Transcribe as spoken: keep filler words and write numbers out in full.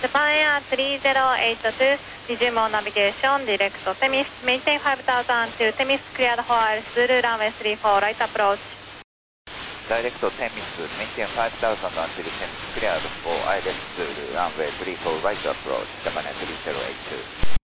Japan Air three zero eight two, resume on navigation, direct to Temis, maintain five thousand to Temis, cleared for Iris Zulu, runway three four, right approach. Direct to Temis, maintain five thousand until Temis, cleared for Iris Zulu, runway three four, right approach, Japan Air three zero eight two.